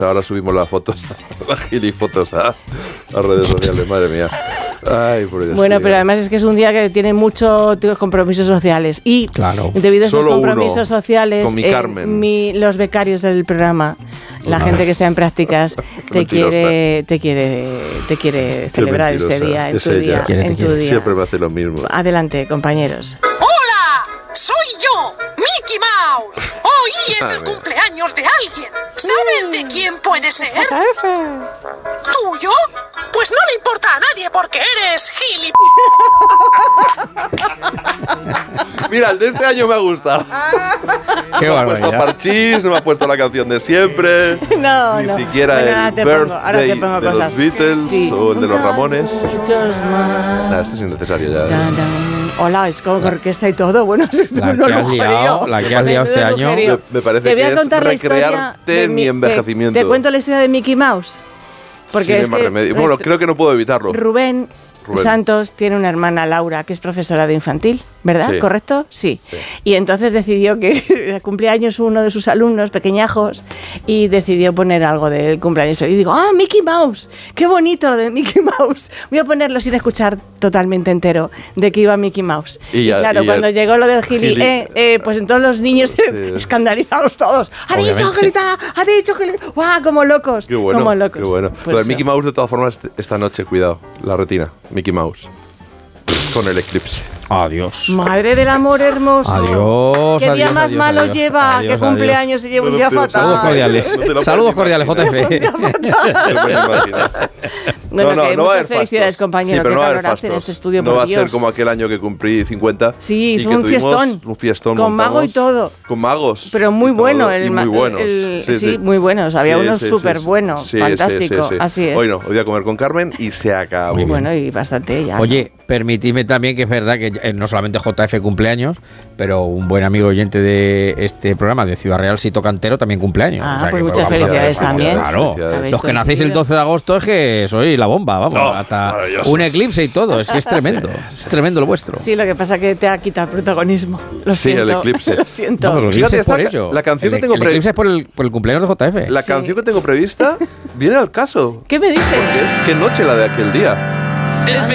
Ahora subimos las fotos, las gilifotos a redes sociales, madre mía. Ay, por Dios. Bueno, pero además es que es un día que tiene muchos compromisos sociales. Y claro, debido a esos solo compromisos sociales, con mi Carmen. Los becarios del programa, la gente que está en prácticas, te quiere celebrar este día, en tu día. Siempre me hace lo mismo. Adelante, compañeros. ¡Soy yo, Mickey Mouse! Hoy es el cumpleaños de alguien. ¿Sabes de quién puede ser? ¿Tuyo? Pues no le importa a nadie porque eres Mira, el de este año me ha gustado. Qué no me ha puesto Parchís, no me ha puesto la canción de siempre. No, ni siquiera el Birthday de los Beatles o el de los Ramones. Esto es innecesario ya. Hola, es con orquesta y todo. Bueno, la que has liado este año. Me parece que es recrearte en mi envejecimiento. ¿Te cuento la historia de Mickey Mouse? Porque bueno, creo que no puedo evitarlo. Rubén Santos tiene una hermana, Laura, que es profesora de infantil, ¿verdad? Sí. ¿Correcto? Sí. Y entonces decidió que cumpleaños uno de sus alumnos pequeñajos y decidió poner algo del cumpleaños. Y digo, Mickey Mouse, qué bonito lo de Mickey Mouse. Voy a ponerlo sin escuchar totalmente entero de que iba Mickey Mouse. Y claro, cuando llegó lo del gili, pues entonces los niños escandalizados todos. Ha dicho Angelita, ¡guau! Como locos. Qué bueno, como locos. Qué bueno. Pues lo del Mickey Mouse, de todas formas, esta noche, cuidado, la retina. Mickey Mouse. Con el eclipse. Adiós. Madre del amor hermoso. Adiós. ¿Qué día más malo lleva? ¿Qué cumpleaños se lleva un día fatal? Saludos cordiales. Saludos cordiales, JF. Bueno, no muchas felicidades, compañero. Sí, pero no va a haber fastos. En este estudio, no va a ser como aquel año que cumplí 50. Sí, y fue un fiestón. Un fiestón. Con mago y todo. Con magos. Pero muy bueno. Muy buenos. Sí, muy buenos. Había uno súper bueno. Fantástico. Así es. Hoy no, voy a comer con Carmen y se acabó. Muy bueno y bastante ya. Oye, permitidme también que es verdad que no solamente JF cumpleaños, pero un buen amigo oyente de este programa de Ciudad Real, Sito Cantero, también cumpleaños. Pues muchas felicidades también. Claro. Los que nacéis el 12 de agosto es que sois la bomba, vamos. Hasta un eclipse y todo. Es que es tremendo. Es tremendo lo vuestro. Sí, lo que pasa es que te ha quitado el protagonismo. Lo siento. El eclipse. Lo siento. No, pero el eclipse es por ello. La canción que tengo el eclipse es por el cumpleaños de JF. La canción que tengo prevista viene al caso. ¿Qué me dices? Porque es qué noche la de aquel día.